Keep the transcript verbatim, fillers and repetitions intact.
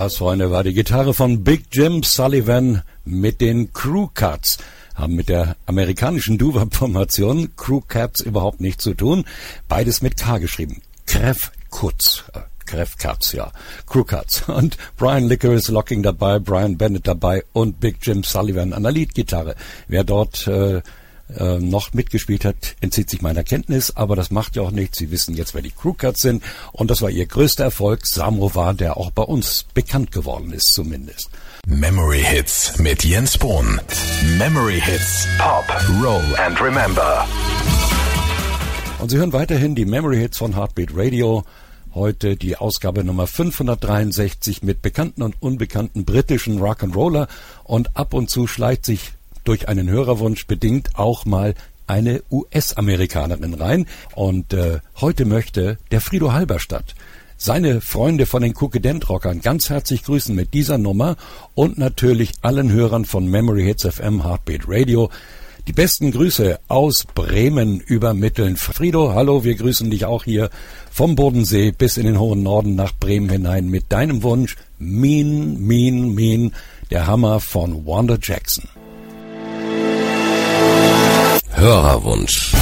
Das, Freunde, war die Gitarre von Big Jim Sullivan mit den Crew Cuts. Haben mit der amerikanischen Doo-Wop-Formation Crew Cuts überhaupt nichts zu tun. Beides mit K geschrieben. Krev Cuts. Krev Cuts, ja. Crew Cuts. Und Brian Licorice Locking dabei, Brian Bennett dabei und Big Jim Sullivan an der Leadgitarre. Wer dort äh, äh, noch mitgespielt hat, entzieht sich meiner Kenntnis, aber das macht ja auch nichts. Sie wissen jetzt, wer die Crew Cuts sind. Und das war ihr größter Erfolg, Samovar, der auch bei uns bekannt geworden ist zumindest. Memory Hits mit Jens Bohn. Memory Hits, Pop, Roll and Remember. Und Sie hören weiterhin die Memory Hits von Heartbeat Radio. Heute die Ausgabe Nummer fünfhundertdreiundsechzig mit bekannten und unbekannten britischen Rock'n'Roller. Und ab und zu schleicht sich durch einen Hörerwunsch bedingt auch mal eine U S-Amerikanerin rein. Und äh, heute möchte der Frido Halberstadt seine Freunde von den Cookie-Dent-Rockern ganz herzlich grüßen mit dieser Nummer und natürlich allen Hörern von Memory Hits F M Heartbeat Radio. Die besten Grüße aus Bremen übermitteln. Frido, hallo, wir grüßen dich auch hier vom Bodensee bis in den hohen Norden nach Bremen hinein mit deinem Wunsch Mean, Mean, Mean, der Hammer von Wanda Jackson. Hörerwunsch.